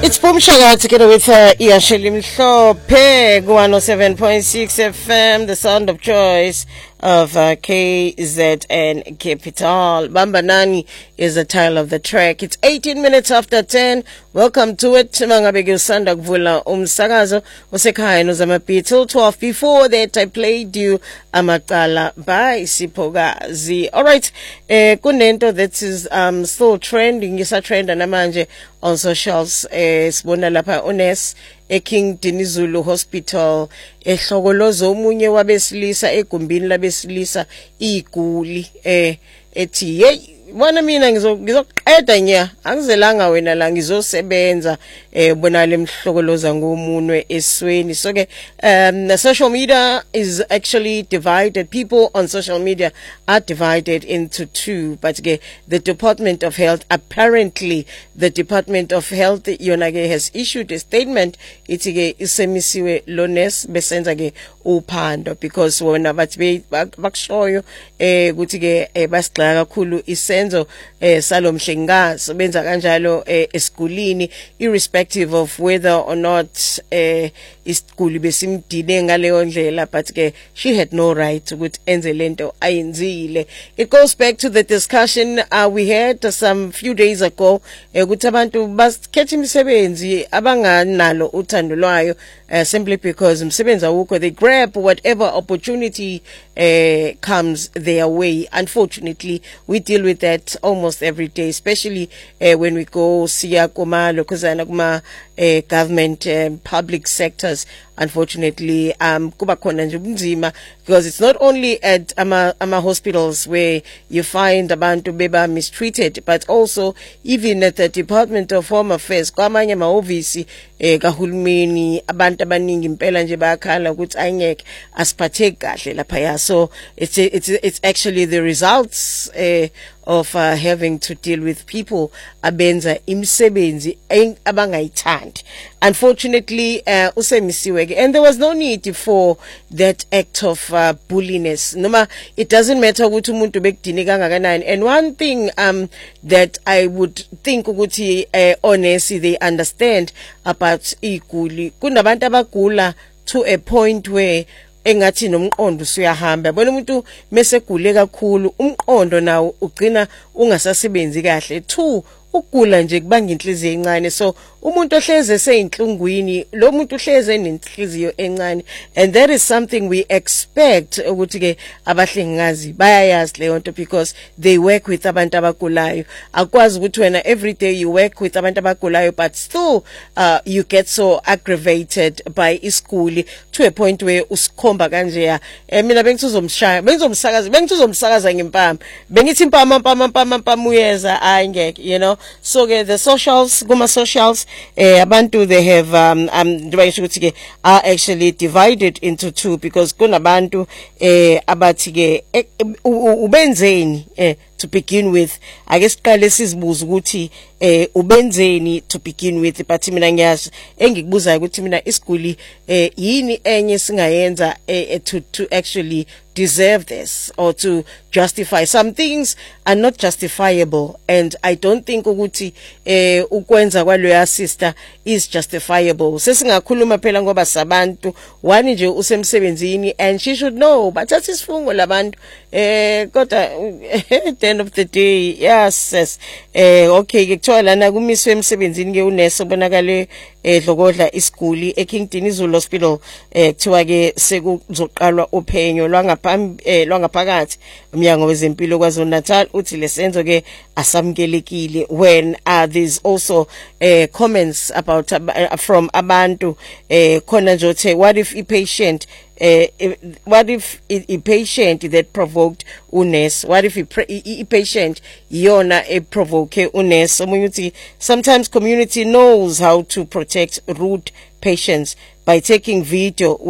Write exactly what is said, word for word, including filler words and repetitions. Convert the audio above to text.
It's Boom Shaga together with uh, Iyasheli Mhlophe, one oh seven point six F M, the sound of choice of uh, K Z N Capital. Bamba Nani is the title of the track. It's eighteen minutes after ten. Welcome to it. Mangabege usanda kuvula umsakazo usekhaya nozamaphi till twelve. Before that, I played you Amaqala by Siphokazi. All right, eh kunento that is um still trending. Isa trend namanje on socials. Eh sibona lapha uNes eKing Dinizulu Hospital ehlokoloza omunye wabesilisa egumbini labesilisa iguli eh ethi hey bona mina ngizoqeda nya angizelanga wena la ngizosebenza eh bona lemhlokoloza ngomunwe esweni. So ke um the social media is actually divided. People on social media are divided into two, but ke the Department of Health, apparently the Department of Health yona ke has issued a statement ithi ke isemisiwe lones besenza ke uphando because wona bathi bakushoyo eh ukuthi ke basigxaka kakhulu isenzo eh salomhlengazi benza kanjalo eh esikulini irrespective of whether or not eh isiguli besimdine ngaleyo ndlela, but ke she had no right ukuthi enze lento ayenzile. It goes back to the discussion uh, we had uh, some few days ago ukuthi abantu basikhetha imisebenzi abanganalo uthando lwayo uh, simply because umsebenzi awukho, they grab whatever opportunity uh, comes their way. Unfortunately, we deal with that almost every day, especially uh, when we go siya kuma lokozana kuma uh, government um, public sectors. Unfortunately, um kuba khona nje ubunzima because it's not only at ama ama hospitals where you find abantu beba mistreated, but also even at the Department of Home Affairs kwamanye amahhovisi eh kahulumeni abantu abaningi impela nje bayakhala ukuthi ayengeke asiphatheke kahle lapha ya. So it's it's it's actually the results eh of uh, having to deal with people abenza imisebenzi abangayithandi. Unfortunately, uh, usemisiwe, and there was no need for that act of uh, bulliness. Noma, it doesn't matter ukuthi umuntu bekudine kangakanani. And one thing um that I would think ukuthi uh, honestly they understand about iguli, kunabantu abagula to a point where engathi nomqondo usuyahamba. Bona umuntu mesegule kakhulu umqondo nawo ugcina ungasasebenzi kahle. Two, ukugula nje kubanga inhliziyo encane. So umuntu ohleze eseyinhlungwini, lo muntu uhleze enenhliziyo encane, and that is something we expect ukuthi ke abahlengikazi bayayazi leyo nto because they work with abantu abagulayo. Akwazi ukuthi wena every day you work with abantu abagulayo, but still uh, you get so aggravated by iskuli to a point where usikhomba kanje ya eh, mina bengizomshaya bengizomsakaza bengizomsakaza ngempama bengithi impama impama impama impama uyeza ayingeke, you know. So ke the socials kuma socials eh abantu they have um um are actually divided into two because kunabantu eh abathi ke ubenzeni eh to begin with. I guess qale sizibuza ukuthi eh ubenzeni to begin with, but mina ngiyazi engikubuzayo ukuthi mina isiguli eh yini enye singayenza eh to to actually deserve this or to justify. Some things are not justifiable, and I don't think ukuthi eh ukwenza kwaloya sister is justifiable. Sesingakhuluma phela ngoba sabantu wani nje usemsebenzini and she should know bathatha isifungo labantu eh kodwa at the end of the day yes yes eh okay ke kuthiwa lana kumiswe emsebenzini ke uNes obonakale edlokodla isiguli eKing Dinizulu Hospital eh kuthiwa ke sekuzoqalwa uphenyo lwangaphambi eh lwangaphakathi umnyango wezempilo kwaZulu Natal uthi lesenzo ke asamkelekile. When uh, there's also uh, comments about uh, from abantu uh, khona nje uthe what if a patient Uh, what if a patient that provoked uNes, what if a patient yona e provoke uNes? Sometimes community knows how to protect rude patients by taking video